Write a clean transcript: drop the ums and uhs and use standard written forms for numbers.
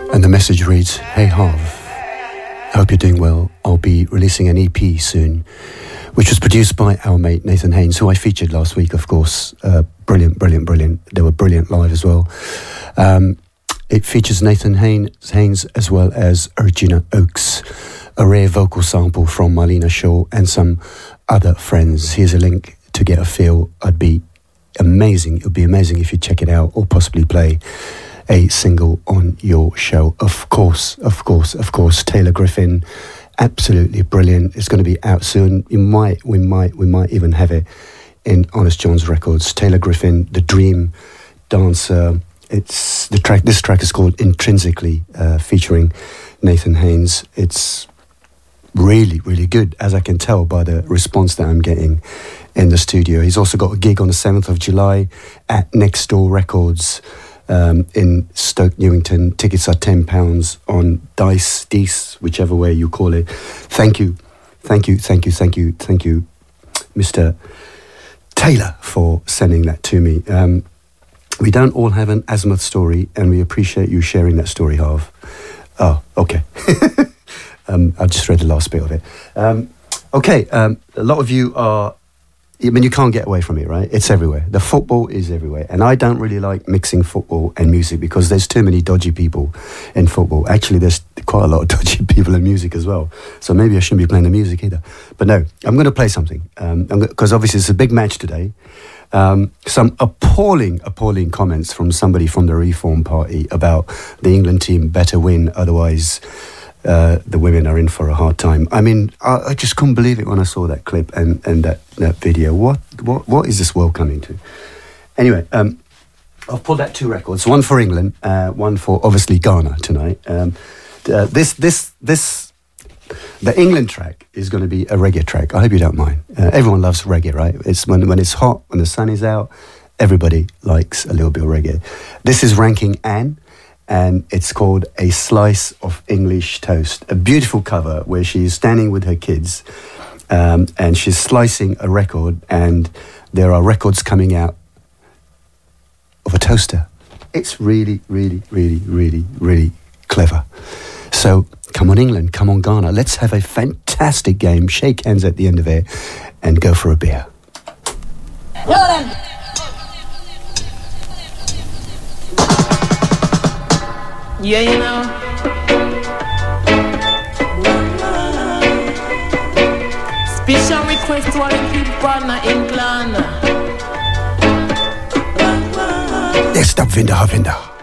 And the message reads, "Hey Harv, I hope you're doing well. I'll be releasing an EP soon," which was produced by our mate Nathan Haynes, who I featured last week, of course. Brilliant. They were brilliant live as well. It features Nathan Haynes as well as Regina Oakes, a rare vocal sample from Marlena Shaw and some other friends. Here's a link to get a feel. It would be amazing if you check it out or possibly play a single on your show. Of course, Taylor Griffin, absolutely brilliant. It's going to be out soon. We might even have it in Honest John's Records. Taylor Griffin, The Dream Dancer. This track is called Intrinsically, featuring Nathan Haynes. It's really, really good, as I can tell by the response that I'm getting in the studio. He's also got a gig on the 7th of July at Next Door Records in Stoke Newington. Tickets are £10 on Dice, whichever way you call it. Thank you, Mr. Taylor, for sending that to me. We don't all have an azimuth story, and we appreciate you sharing that story, Harv. Oh, okay. I just read the last bit of it. A lot of you are... I mean, you can't get away from it, right? It's everywhere. The football is everywhere. And I don't really like mixing football and music because there's too many dodgy people in football. Actually, there's quite a lot of dodgy people in music as well. So maybe I shouldn't be playing the music either. But no, I'm going to play something. Because obviously it's a big match today. Some appalling comments from somebody from the Reform Party about the England team better win, otherwise... the women are in for a hard time. I mean, I just couldn't believe it when I saw that clip and that video. What is this world coming to? Anyway, I've pulled out 2 records. One for England, one for obviously Ghana tonight. The England track is going to be a reggae track. I hope you don't mind. Everyone loves reggae, right? It's when it's hot, when the sun is out, everybody likes a little bit of reggae. This is Ranking Ann, and it's called A Slice of English Toast. A beautiful cover where she's standing with her kids and she's slicing a record, and there are records coming out of a toaster. It's really, really, really, really, really clever. So come on England, come on Ghana. Let's have a fantastic game. Shake hands at the end of it and go for a beer. Yo then. Yeah, you know. Special request to all the people in England. Let's stop Vinda.